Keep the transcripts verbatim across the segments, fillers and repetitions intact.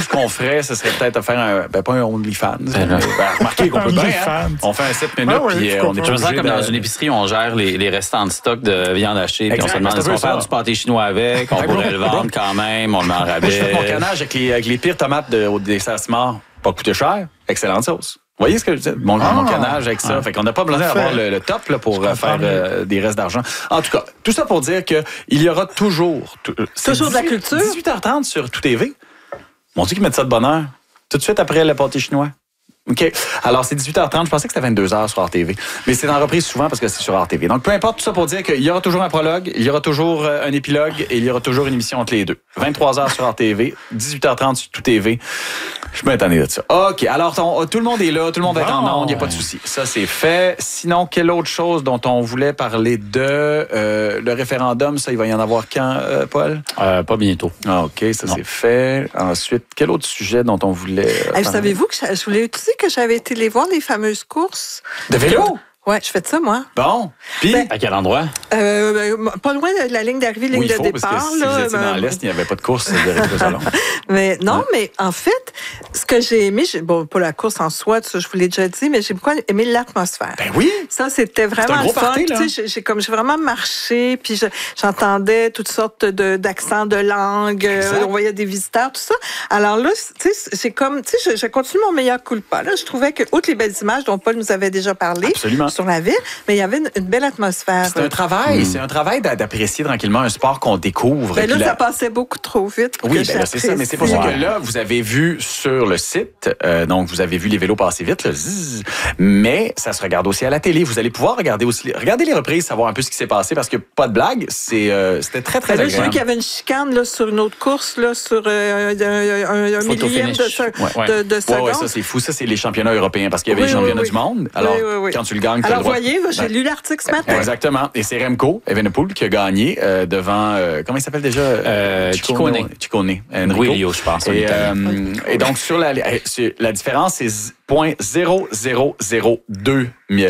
qu'on ferait, ce serait peut-être de faire un, ben pas un OnlyFans. Ben, ben, remarquez qu'on peut bien, hein? On fait un sept minutes, ah, oui, puis on est Je me sens comme de... dans une épicerie, on gère les, les restants de stock de viande achetée, puis on se demande est-ce qu'on va faire du pâté chinois avec, on pourrait le vendre quand même, on le met en rabais. Je fais mon canage avec les, avec les pires tomates de, au dessert mort. Pas coûté cher, excellente sauce. Vous voyez ce que je dis? Mon, ah, mon canage avec ça. Ah, fait qu'on n'a pas besoin d'avoir le, le top là, pour euh, faire euh, des restes d'argent. En tout cas, tout ça pour dire qu'il y aura toujours... Tout, toujours de la culture. dix-huit heures trente sur Tout T V. Mon Dieu qu'ils mettent ça de bonne heure. Tout de suite après le pâté chinois. OK. Alors, c'est dix-huit heures trente. Je pensais que c'était vingt-deux heures sur R T V. Mais c'est en reprise souvent parce que c'est sur R T V. Donc, peu importe, tout ça pour dire qu'il y aura toujours un prologue, il y aura toujours un épilogue et il y aura toujours une émission entre les deux. vingt-trois heures sur R T V, dix-huit heures trente sur Tout T V. Je suis bien étonné de ça. OK. Alors, ton, tout le monde est là, tout le monde va être en onde, il n'y a pas de souci. Ça, c'est fait. Sinon, quelle autre chose dont on voulait parler de euh, le référendum, ça, il va y en avoir quand, euh, Paul? Euh, pas bientôt. Ah, OK, ça, non. C'est fait. Ensuite, quel autre sujet dont on voulait... Euh, hey, savez-vous que je voulais utiliser que j'avais été les voir les fameuses courses de vélo? Oui, je fais de ça, moi. Bon. Puis, ben, à quel endroit? Euh, pas loin de la ligne d'arrivée, ligne oui, il faut, de départ. Parce que si là, vous étiez ben... dans l'Est, il n'y avait pas de course de rétro-salon. mais non, ouais. mais en fait, ce que j'ai aimé, j'ai, bon, pas la course en soi, ça, je vous l'ai déjà dit, mais j'ai beaucoup aimé l'atmosphère. Ben oui! Ça, c'était vraiment c'est un gros fun. Party, là. J'ai, j'ai, comme, j'ai vraiment marché, puis je, j'entendais toutes sortes de, d'accents, de langues, euh, on voyait des visiteurs, tout ça. Alors là, tu sais, c'est comme, tu sais, je, je continue mon meilleur coup de pas. Là, je trouvais que, outre les belles images dont Paul nous avait déjà parlé, absolument, sur la ville, mais il y avait une, une belle atmosphère. C'est un travail, mmh. c'est un travail d'apprécier tranquillement un sport qu'on découvre. Ben là, là, ça passait beaucoup trop vite. Oui, ben là, c'est ça. Mais c'est pour ça que là, vous avez vu sur le site, euh, donc vous avez vu les vélos passer vite, là, zzz, mais ça se regarde aussi à la télé. Vous allez pouvoir regarder aussi, regarder les reprises, savoir un peu ce qui s'est passé, parce que pas de blague, c'est, euh, c'était très, très ben là, agréable. J'ai vu qu'il y avait une chicane là, sur une autre course, là, sur euh, un, un, un millième de, ouais, ouais. de, de seconde. Ouais, ouais, ça, c'est fou. Ça, c'est les championnats européens, parce qu'il y avait oui, les championnats oui, du monde. Alors, oui, oui, oui. quand tu le gagnes, tu as Alors, le droit. voyez, j'ai ben, lu l'article ce matin. Exactement. Et c'est Remco Evenepoel qui a gagné euh, devant, euh, comment il s'appelle déjà? Euh, Ciccone. Ciccone. Enrico, je pense. Et, euh, et donc, sur la, la différence, c'est zéro virgule zéro zéro zéro deux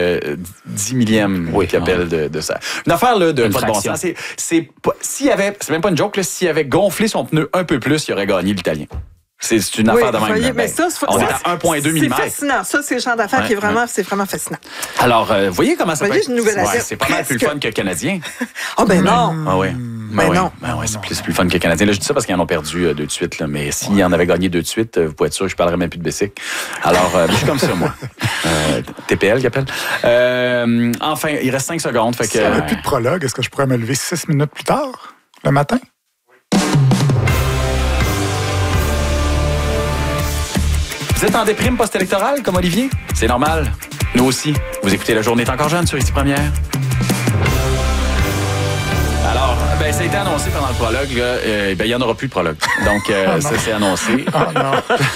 dix millième oui, qui appelle de, de ça. Une affaire là, de une pas de bon sens. C'est, c'est, s'il y avait, c'est même pas une joke, là, s'il avait gonflé son pneu un peu plus, il aurait gagné l'Italien. C'est, c'est une affaire oui, de même. Voyez, ben, mais ça, on est à un virgule deux millimètres. C'est fascinant. Ça, c'est le genre d'affaire ouais, qui est vraiment, ouais. c'est vraiment fascinant. Alors, euh, voyez comment ça voyez, peut être. Une nouvelle ouais, c'est pas mal plus le fun que le Canadien. Ah, oh, ben non. Ah, oui. Ben ouais, non. Ben ouais, c'est plus, c'est plus fun que le Canadien. Là, je dis ça parce qu'ils en ont perdu euh, deux de suite. Là, mais s'ils ouais. en avaient gagné deux de suite, euh, vous pouvez être sûr que je parlerais même plus de Bessic. Alors, euh, je suis comme ça, moi. Euh, T P L, qui appelle. Euh, enfin, il reste cinq secondes. Fait que, S'il n'y avait plus de prologue, est-ce que je pourrais me lever six minutes plus tard, le matin? Vous êtes en déprime post-électorale, comme Olivier? C'est normal. Nous aussi. Vous écoutez La Journée est encore jeune sur Ici Première. Alors, ben, ça a été annoncé pendant le prologue. Là, euh, ben, il n'y en aura plus de prologue. Donc, euh, oh ça, c'est annoncé. Oh non.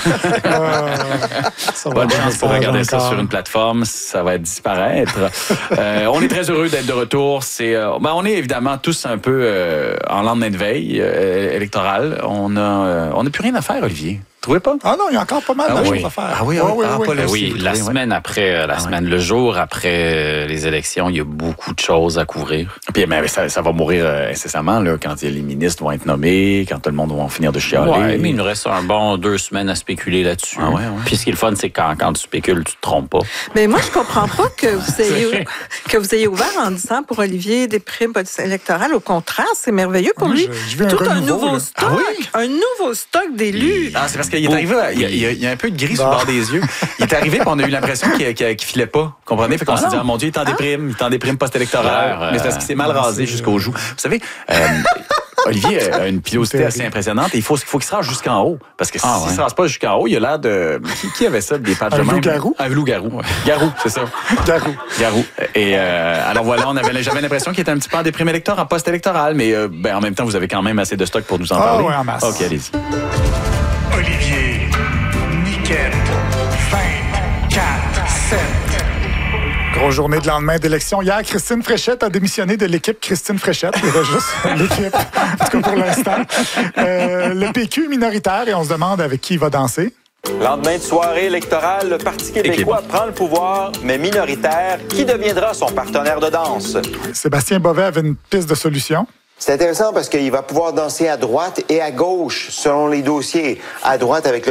euh, Bonne chance pour regarder ça sur une plateforme. Ça va disparaître. euh, on est très heureux d'être de retour. C'est, euh, ben, on est évidemment tous un peu euh, en lendemain de veille euh, électorale. On a, euh, on n'a plus rien à faire, Olivier. Trouvez pas? Ah non, il y a encore pas mal ah, de oui. choses à faire. Ah oui, ah, oui, oui, ah, oui. Pas oui, oui la oui. semaine après, la ah, semaine, oui. le jour après les élections, il y a beaucoup de choses à couvrir. Puis mais ça, ça va mourir incessamment là, quand les ministres vont être nommés, quand tout le monde va finir de chialer. Oui, mais il nous reste un bon deux semaines à spéculer là-dessus. Ah, ouais, ouais. Puis ce qui est le fun, c'est que quand, quand tu spécules, tu te trompes pas. Mais moi, je comprends pas que vous ayez, que vous ayez ouvert en disant pour Olivier des primes électorales. Au contraire, c'est merveilleux pour oui, lui. Je, je Tout un, un nouveau, nouveau stock. Ah, oui? Un nouveau stock d'élus. Ah, c'est parce qu'il est arrivé, il y, a, il, y a, il y a un peu de gris bah. sur le bord des yeux. Il est arrivé et on a eu l'impression qu'il, qu'il, qu'il filait pas. Comprenez? Fait qu'on ah s'est dit, ah, mon Dieu, il est en déprime, il est en déprime post-électorale. Euh, mais c'est parce qu'il s'est mal rasé jusqu'au joue. Vous savez, euh, Olivier a une pilosité assez impressionnante et il faut, faut qu'il se rase jusqu'en haut. Parce que ah, s'il ne ouais. se rase pas jusqu'en haut, il a l'air de... Qui, qui avait ça, des pattes de même? Un loup-garou? Un loup-garou. Ouais. Garou, c'est ça. Garou. Garou. Et euh, alors voilà, on avait, j'avais l'impression qu'il était un petit peu en déprime électorale, en post-électoral, mais euh, ben, en même temps, vous avez quand même assez de stock pour nous en ah, parler. Oui, en masse. OK, allez-y. Olivier, Niquette, vingt, quatre, sept. Grosse journée de lendemain d'élection. Hier, Christine Fréchette a démissionné de l'équipe Christine Fréchette. Il y avait juste l'équipe, en tout cas pour l'instant. Euh, le P Q minoritaire, et on se demande avec qui il va danser. Lendemain de soirée électorale, le Parti québécois prend le pouvoir, mais minoritaire. Qui deviendra son partenaire de danse? Sébastien Bovet avait une piste de solution. C'est intéressant parce qu'il va pouvoir danser à droite et à gauche selon les dossiers. À droite avec le